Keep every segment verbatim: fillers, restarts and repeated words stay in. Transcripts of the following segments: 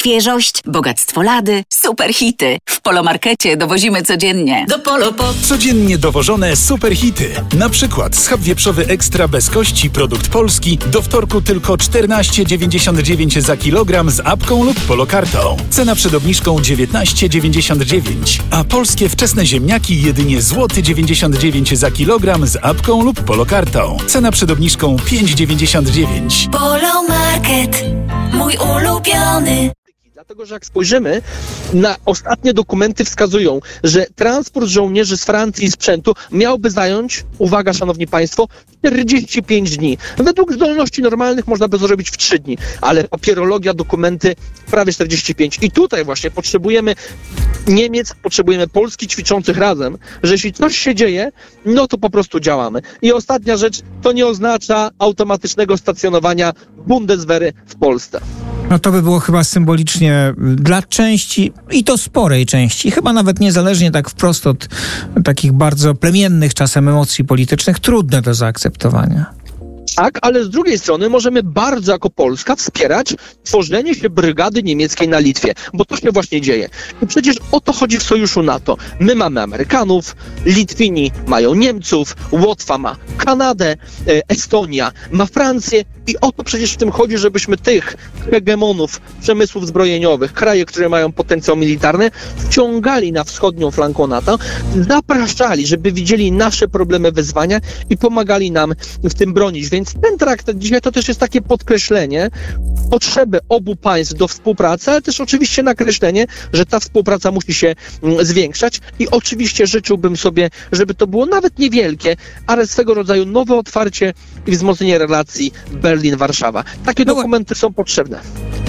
Świeżość, bogactwo lady, super hity. W Polomarkecie dowozimy codziennie. Do Polo po... Codziennie dowożone super hity. Na przykład schab wieprzowy ekstra bez kości, produkt polski, do wtorku tylko czternaście dziewięćdziesiąt dziewięć za kilogram z apką lub polokartą. Cena przed obniżką dziewiętnaście dziewięćdziesiąt dziewięć, a polskie wczesne ziemniaki jedynie złoty dziewięćdziesiąt dziewięć za kilogram z apką lub polokartą. Cena przed obniżką pięć dziewięćdziesiąt dziewięć. Polomarket, mój ulubiony. Dlatego, że jak spojrzymy na ostatnie dokumenty, wskazują, że transport żołnierzy z Francji i sprzętu miałby zająć, uwaga szanowni państwo, czterdzieści pięć dni. Według zdolności normalnych można by zrobić w trzy dni, ale papierologia, dokumenty prawie czterdzieści pięć. I tutaj właśnie potrzebujemy Niemiec, potrzebujemy Polski ćwiczących razem, że jeśli coś się dzieje, no to po prostu działamy. I ostatnia rzecz, to nie oznacza automatycznego stacjonowania Bundeswehry w Polsce. No to by było chyba symbolicznie dla części, i to sporej części, chyba nawet niezależnie tak wprost od takich bardzo plemiennych czasem emocji politycznych, trudne do zaakceptowania. Tak, ale z drugiej strony możemy bardzo jako Polska wspierać tworzenie się brygady niemieckiej na Litwie, bo to się właśnie dzieje. I przecież o to chodzi w sojuszu NATO. My mamy Amerykanów, Litwini mają Niemców, Łotwa ma Kanadę, Estonia ma Francję i o to przecież w tym chodzi, żebyśmy tych hegemonów przemysłów zbrojeniowych, kraje, które mają potencjał militarny, wciągali na wschodnią flankę NATO, zapraszali, żeby widzieli nasze problemy, wyzwania i pomagali nam w tym bronić. Więc ten traktat dzisiaj to też jest takie podkreślenie potrzeby obu państw do współpracy, ale też oczywiście nakreślenie, że ta współpraca musi się zwiększać i oczywiście życzyłbym sobie, żeby to było nawet niewielkie, ale swego rodzaju nowe otwarcie i wzmocnienie relacji Berlin-Warszawa. Takie no, dokumenty są potrzebne.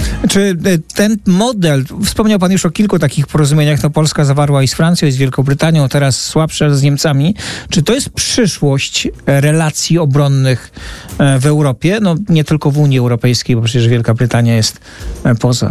Czy ten model, wspomniał pan już o kilku takich porozumieniach, no Polska zawarła i z Francją, i z Wielką Brytanią, teraz słabsze z Niemcami. Czy to jest przyszłość relacji obronnych w Europie? No nie tylko w Unii Europejskiej, bo przecież Wielka Brytania jest poza.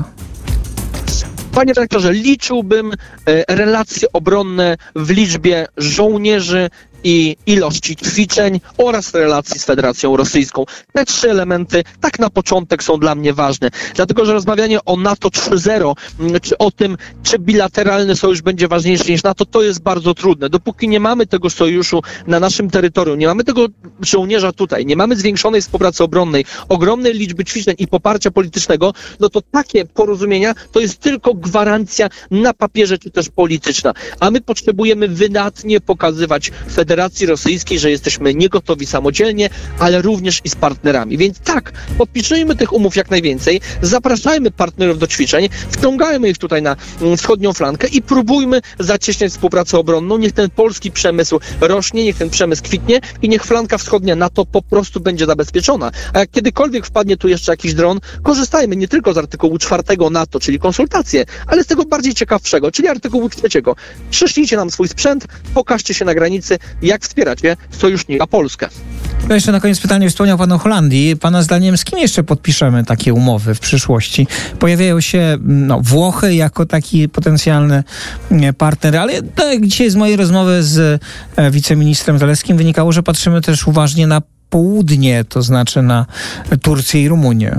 Panie dyrektorze, liczyłbym relacje obronne w liczbie żołnierzy i ilości ćwiczeń oraz relacji z Federacją Rosyjską. Te trzy elementy tak na początek są dla mnie ważne. Dlatego, że rozmawianie o NATO trzy zero, czy o tym, czy bilateralny sojusz będzie ważniejszy niż NATO, to jest bardzo trudne. Dopóki nie mamy tego sojuszu na naszym terytorium, nie mamy tego żołnierza tutaj, nie mamy zwiększonej współpracy obronnej, ogromnej liczby ćwiczeń i poparcia politycznego, no to takie porozumienia to jest tylko gwarancja na papierze, czy też polityczna. A my potrzebujemy wydatnie pokazywać Federacji Rosyjskiej, że jesteśmy nie gotowi samodzielnie, ale również i z partnerami. Więc tak, podpiszemy tych umów jak najwięcej, zapraszajmy partnerów do ćwiczeń, wciągajmy ich tutaj na wschodnią flankę i próbujmy zacieśniać współpracę obronną. Niech ten polski przemysł rośnie, niech ten przemysł kwitnie i niech flanka wschodnia NATO po prostu będzie zabezpieczona. A jak kiedykolwiek wpadnie tu jeszcze jakiś dron, korzystajmy nie tylko z artykułu czwartego NATO, czyli konsultacje, ale z tego bardziej ciekawszego, czyli artykułu trzeciego. Przyszlijcie nam swój sprzęt, pokażcie się na granicy, jak wspieracie sojusznika Polskę. To jeszcze na koniec pytanie. Wspomniał pan o Holandii. Pana zdaniem z kim jeszcze podpiszemy takie umowy w przyszłości? Pojawiają się no, Włochy jako taki potencjalny partner, ale tak, dzisiaj z mojej rozmowy z wiceministrem Zalewskim wynikało, że patrzymy też uważnie na południe, to znaczy na Turcję i Rumunię.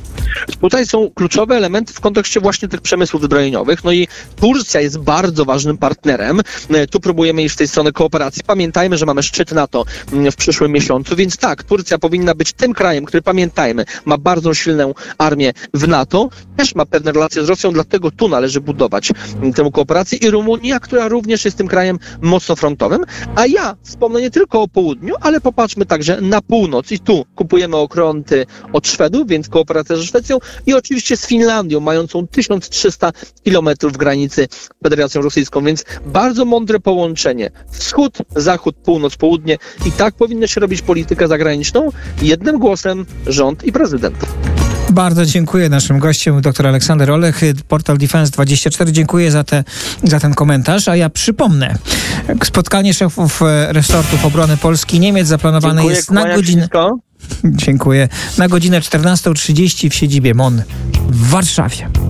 Tutaj są kluczowe elementy w kontekście właśnie tych przemysłów zbrojeniowych. No i Turcja jest bardzo ważnym partnerem. Tu próbujemy iść w tej strony kooperacji. Pamiętajmy, że mamy szczyt NATO w przyszłym miesiącu, więc tak, Turcja powinna być tym krajem, który, pamiętajmy, ma bardzo silną armię w NATO, też ma pewne relacje z Rosją, dlatego tu należy budować tę kooperację. I Rumunia, która również jest tym krajem mocno frontowym. A ja wspomnę nie tylko o południu, ale popatrzmy także na północ. I tu kupujemy okrąty od Szwedów, więc kooperacja ze Szwecją i oczywiście z Finlandią, mającą tysiąc trzysta kilometrów granicy z Federacją Rosyjską, więc bardzo mądre połączenie. Wschód, zachód, północ, południe i tak powinno się robić politykę zagraniczną. Jednym głosem rząd i prezydent. Bardzo dziękuję. Naszym gościem dr Aleksander Olech, portal Defense dwadzieścia cztery. Dziękuję za, te, za ten komentarz. A ja przypomnę, spotkanie szefów resortów obrony Polski i Niemiec zaplanowane dziękuję, jest na godzinę... Dziękuję. Na godzinę czternastą trzydzieści w siedzibie M O N w Warszawie.